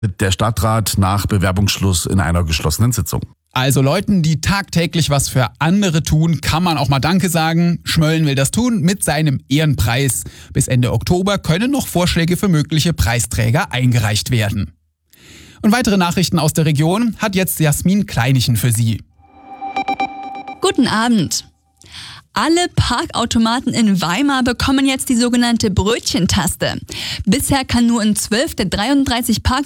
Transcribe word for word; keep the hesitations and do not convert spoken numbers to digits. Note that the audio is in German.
Der Stadtrat nach Bewerbungsschluss in einer geschlossenen Sitzung. Also Leuten, die tagtäglich was für andere tun, kann man auch mal Danke sagen. Schmölln will das tun mit seinem Ehrenpreis. Bis Ende Oktober können noch Vorschläge für mögliche Preisträger eingereicht werden. Und weitere Nachrichten aus der Region hat jetzt Jasmin Kleinichen für Sie. Guten Abend. Alle Parkautomaten in Weimar bekommen jetzt die sogenannte Brötchentaste. Bisher kann nur in zwölf der dreiunddreißig Parkzonen